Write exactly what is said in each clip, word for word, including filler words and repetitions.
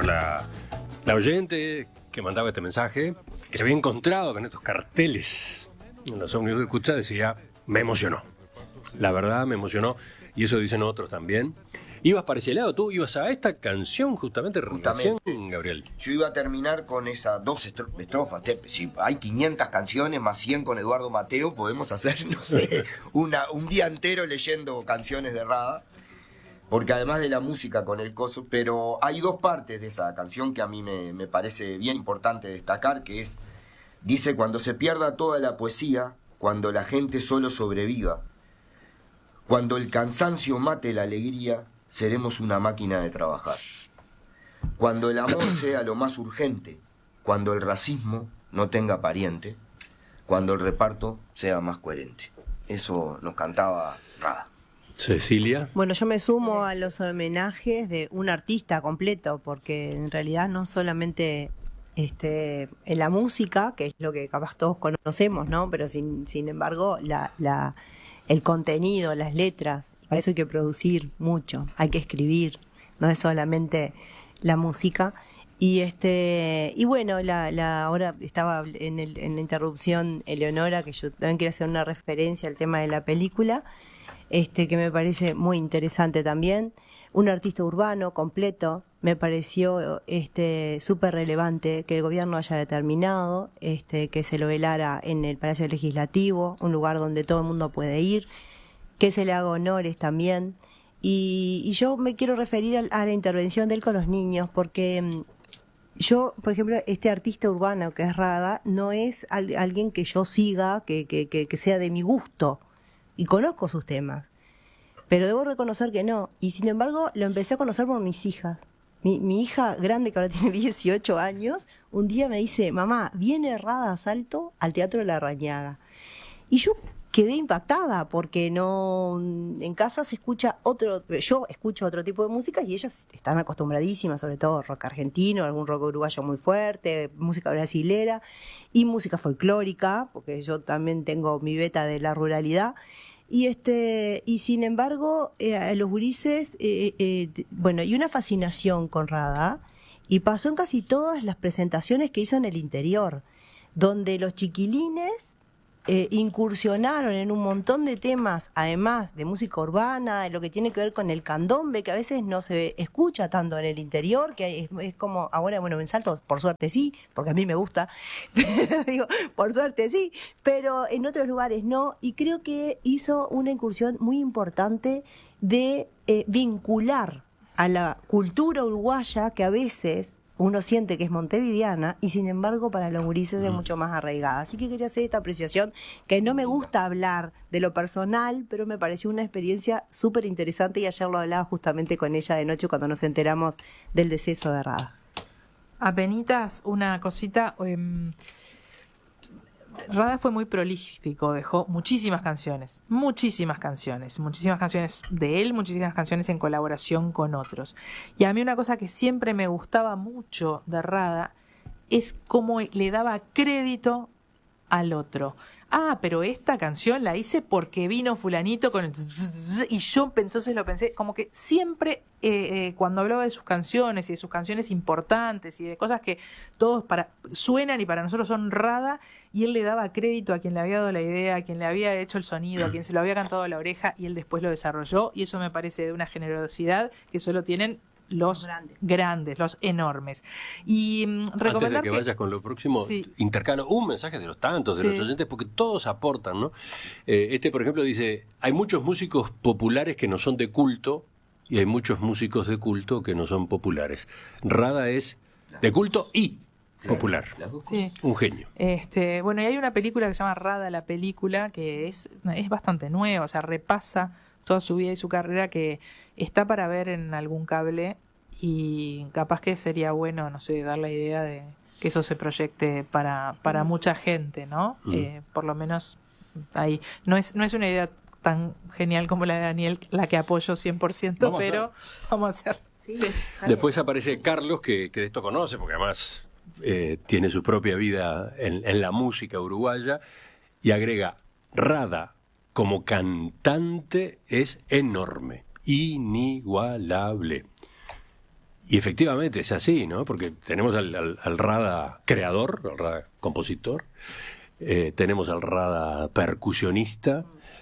la, la oyente que mandaba este mensaje, que se había encontrado con estos carteles en los ómnibus de Cucha, decía, me emocionó. La verdad me emocionó, y eso dicen otros también. ¿Ibas para ese lado? ¿Tú ibas a esta canción justamente, Justamente. recién, Gabriel? Yo iba a terminar con esas dos estro- estrofas. Te- Si hay quinientas canciones más cien con Eduardo Mateo, podemos hacer, no sé, una, un día entero leyendo canciones de Rada. Porque además de la música con el coso, pero hay dos partes de esa canción que a mí me, me parece bien importante destacar, que es, dice, cuando se pierda toda la poesía, cuando la gente solo sobreviva, cuando el cansancio mate la alegría, seremos una máquina de trabajar. Cuando el amor sea lo más urgente, cuando el racismo no tenga pariente, cuando el reparto sea más coherente. Eso nos cantaba Rada. Cecilia. Bueno, yo me sumo a los homenajes de un artista completo, porque en realidad no solamente este, en la música, que es lo que capaz todos conocemos, ¿no? Pero sin, sin embargo, la, la, el contenido, las letras, para eso hay que producir mucho, hay que escribir, no es solamente la música. Y este y bueno, la, la ahora estaba en, el, en la interrupción Eleonora, que yo también quiero hacer una referencia al tema de la película, este que me parece muy interesante también. Un artista urbano completo, me pareció este súper relevante que el gobierno haya determinado este que se lo velara en el Palacio Legislativo, un lugar donde todo el mundo puede ir, que se le haga honores también. Y, y yo me quiero referir a, a la intervención de él con los niños, porque mm, yo, por ejemplo, este artista urbano que es Rada, no es al, alguien que yo siga, que, que, que, que sea de mi gusto, y conozco sus temas, pero debo reconocer que no, y sin embargo lo empecé a conocer por mis hijas. Mi, mi hija grande, que ahora tiene dieciocho años, un día me dice, mamá, viene Rada Salto al Teatro de la Rañaga. Y yo quedé impactada, porque no, en casa se escucha otro, yo escucho otro tipo de música y ellas están acostumbradísimas, sobre todo rock argentino, algún rock uruguayo muy fuerte, música brasilera y música folclórica, porque yo también tengo mi beta de la ruralidad. Y este y sin embargo, eh, a los gurises, eh, eh, bueno, y una fascinación con Rada, y pasó en casi todas las presentaciones que hizo en el interior, donde los chiquilines Eh, incursionaron en un montón de temas, además de música urbana, de lo que tiene que ver con el candombe, que a veces no se escucha tanto en el interior, que es, es como, ahora, bueno, en Salto, por suerte sí, porque a mí me gusta, digo, por suerte sí, pero en otros lugares no, y creo que hizo una incursión muy importante de eh, vincular a la cultura uruguaya, que a veces uno siente que es montevideana y sin embargo para los gurises es mucho más arraigada. Así que quería hacer esta apreciación, que no me gusta hablar de lo personal, pero me pareció una experiencia súper interesante, y ayer lo hablaba justamente con ella de noche cuando nos enteramos del deceso de Rada. Apenitas una cosita. Eh, Rada fue muy prolífico, dejó muchísimas canciones, muchísimas canciones, muchísimas canciones de él, muchísimas canciones en colaboración con otros. Y a mí una cosa que siempre me gustaba mucho de Rada es cómo le daba crédito al otro. Ah, pero esta canción la hice porque vino fulanito con el zzz, y yo entonces lo pensé, como que siempre eh, eh, cuando hablaba de sus canciones y de sus canciones importantes y de cosas que todos para suenan y para nosotros son Rada, y él le daba crédito a quien le había dado la idea, a quien le había hecho el sonido, a quien se lo había cantado a la oreja, y él después lo desarrolló, y eso me parece de una generosidad que solo tienen los grandes, grandes los enormes. Y um, recomendar Antes de que, que vayas con lo próximo, sí, intercalo un mensaje de los tantos, de sí, los oyentes, porque todos aportan, ¿no? Eh, este, por ejemplo, dice, hay muchos músicos populares que no son de culto y hay muchos músicos de culto que no son populares. Rada es de culto y sí, popular. Sí. Un genio. Este, bueno, y hay una película que se llama Rada la película, que es, es bastante nueva, o sea, repasa toda su vida y su carrera, que está para ver en algún cable, y capaz que sería bueno, no sé, dar la idea de que eso se proyecte para, para mucha gente, ¿no? Mm. Eh, por lo menos ahí. No es, no es una idea tan genial como la de Daniel, la que apoyo cien por ciento, vamos pero a vamos a hacer. Sí. Sí. Después aparece Carlos, que, que de esto conoce, porque además eh, tiene su propia vida en, en la música uruguaya, y agrega, Rada como cantante es enorme, inigualable. y efectivamente es así, ¿no? Porque tenemos al, al, al Rada creador, al Rada compositor, eh, tenemos al Rada percusionista,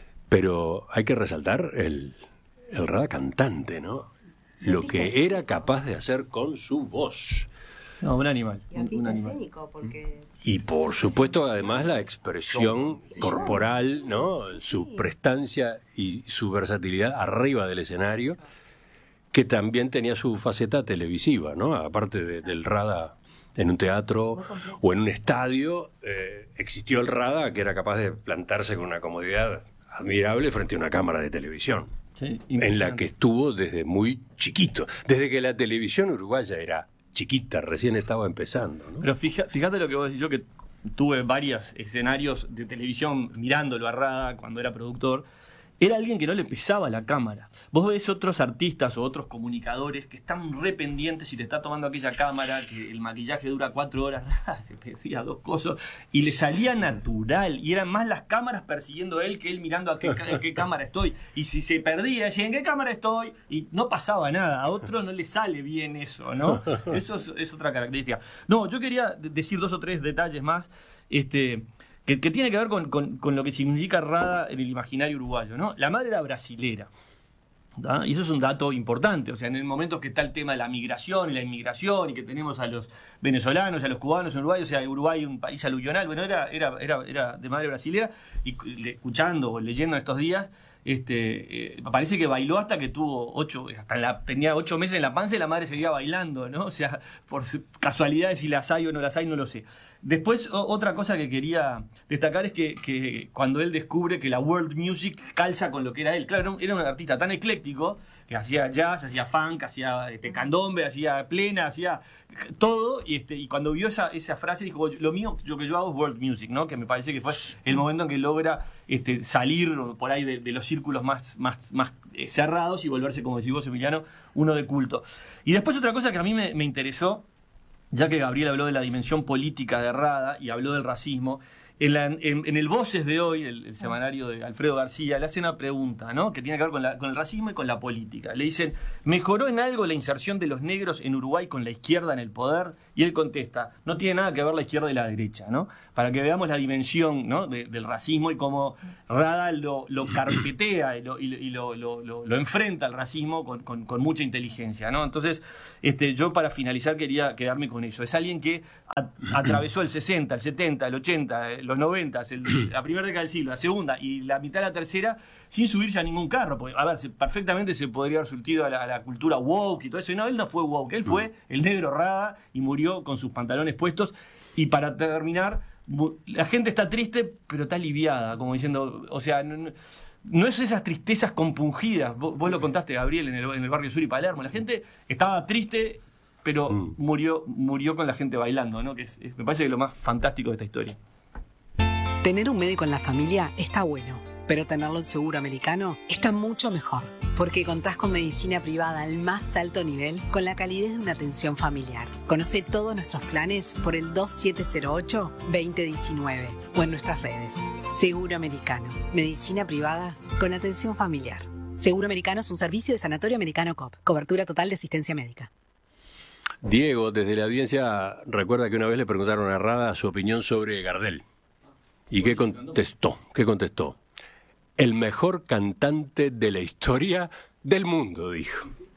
pero hay que resaltar el, el Rada cantante, ¿no? Lo que era capaz de hacer con su voz. No, un animal. Y Un, un artista animal. escénico, porque... Y por supuesto, además, la expresión corporal, ¿no? Su prestancia y su versatilidad arriba del escenario, que también tenía su faceta televisiva, ¿no? Aparte de, del Rada en un teatro o en un estadio, eh, existió el Rada que era capaz de plantarse con una comodidad admirable frente a una cámara de televisión, Sí, en la que estuvo desde muy chiquito, desde que la televisión uruguaya era chiquita, recién estaba empezando, ¿no? Pero fija, fíjate lo que vos decís, yo que tuve varios escenarios de televisión mirándolo a Rada cuando era productor, era alguien que no le pesaba la cámara. Vos ves otros artistas o otros comunicadores que están re pendientes si te está tomando aquella cámara, que el maquillaje dura cuatro horas, se pedía dos cosas, y le salía natural, y eran más las cámaras persiguiendo a él que él mirando a qué, a qué cámara estoy. Y si se perdía, decía, ¿en qué cámara estoy? Y no pasaba nada, a otro no le sale bien eso, ¿no? Eso es, es otra característica. No, yo quería decir dos o tres detalles más, este... Que, que tiene que ver con, con, con lo que significa Rada en el imaginario uruguayo, ¿no? La madre era brasilera, ¿tá? Y eso es un dato importante. O sea, en el momento que está el tema de la migración y la inmigración y que tenemos a los venezolanos y a los cubanos en Uruguay, o sea, Uruguay un país aluvional, bueno, era, era, era, era de madre brasilera, y escuchando o leyendo estos días, este, eh, parece que bailó hasta que tuvo ocho, hasta la, tenía ocho meses en la panza y la madre seguía bailando, ¿no? O sea, por casualidades si las hay o no las hay, no lo sé. Después, o, otra cosa que quería destacar es que, que cuando él descubre que la world music calza con lo que era él. Claro, era un, era un artista tan ecléctico que hacía jazz, hacía funk, hacía este, candombe, hacía plena, hacía todo. Y, este, y cuando vio esa, esa frase dijo, lo mío, lo que yo hago es world music, ¿no? Que me parece que fue el momento en que logra este, salir por ahí de, de los círculos más, más, más eh, cerrados y volverse, como decís vos, Emiliano, uno de culto. Y después otra cosa que a mí me, me interesó, ya que Gabriel habló de la dimensión política de Rada y habló del racismo, en, la, en, en el Voces de hoy, el, el semanario de Alfredo García, le hacen una pregunta, ¿no? Que tiene que ver con, la, con el racismo y con la política. Le dicen, ¿mejoró en algo la inserción de los negros en Uruguay con la izquierda en el poder? Y él contesta, no tiene nada que ver la izquierda y la derecha, ¿no? Para que veamos la dimensión, ¿no? de, del racismo y cómo Rada lo, lo carpetea y, lo, y, y lo, lo, lo, lo enfrenta al racismo con, con, con mucha inteligencia, ¿no? Entonces, este, yo para finalizar quería quedarme con eso. Es alguien que a, atravesó el sesenta, el setenta, el ochenta, los noventa, el, la primera década del siglo, la segunda y la mitad de la tercera, sin subirse a ningún carro. Porque, a ver, se, perfectamente se podría haber surtido a la, a la cultura woke y todo eso. Y no, él no fue woke, él fue el negro Rada y murió con sus pantalones puestos. Y para terminar, la gente está triste, pero está aliviada, como diciendo, o sea, no, no es esas tristezas compungidas. Vos, vos lo contaste, Gabriel, en el, en el barrio Sur y Palermo. La gente estaba triste, pero mm. murió, murió con la gente bailando, ¿no? Que es, es, me parece que es lo más fantástico de esta historia. Tener un médico en la familia está bueno, pero tenerlo en Seguro Americano está mucho mejor, porque contás con medicina privada al más alto nivel con la calidez de una atención familiar. Conoce todos nuestros planes por el dos siete cero ocho, dos cero uno nueve o en nuestras redes. Seguro Americano, medicina privada con atención familiar. Seguro Americano es un servicio de Sanatorio Americano Coop, cobertura total de asistencia médica. Diego, desde la audiencia, recuerda que una vez le preguntaron a Rada su opinión sobre Gardel. ¿Y qué contestó? ¿Qué contestó? El mejor cantante de la historia del mundo, dijo.